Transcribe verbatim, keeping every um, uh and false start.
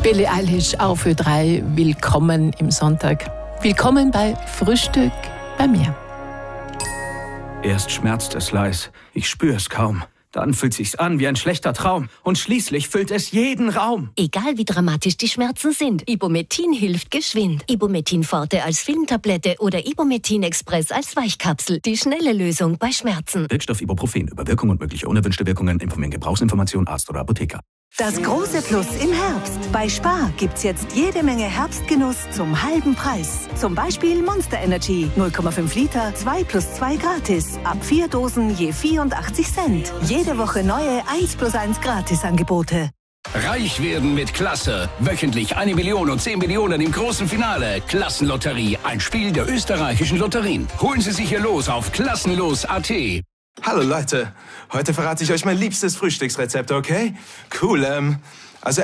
Billie Eilish auf Ö drei. Willkommen im Sonntag. Willkommen bei Frühstück bei mir. Erst schmerzt es leis, ich spür es kaum. Dann fühlt sich's an wie ein schlechter Traum. Und schließlich füllt es jeden Raum. Egal wie dramatisch die Schmerzen sind, Ibumetin hilft geschwind. Ibumetin Forte als Filmtablette oder Ibumetin Express als Weichkapsel. Die schnelle Lösung bei Schmerzen. Wirkstoff Ibuprofen. Über Wirkung und mögliche unerwünschte Wirkungen informieren Gebrauchsinformation Arzt oder Apotheker. Das große Plus im Herbst. Bei Spar gibt's jetzt jede Menge Herbstgenuss zum halben Preis. Zum Beispiel Monster Energy null Komma fünf Liter, zwei plus zwei gratis. Ab vier Dosen je vierundachtzig Cent. Jede Woche neue eins plus eins Gratisangebote. Reich werden mit Klasse. Wöchentlich eine Million und zehn Millionen im großen Finale. Klassenlotterie, ein Spiel der österreichischen Lotterien. Holen Sie sich hier los auf klassenlos punkt at. Hallo Leute, heute verrate ich euch mein liebstes Frühstücksrezept, okay? Cool, ähm, also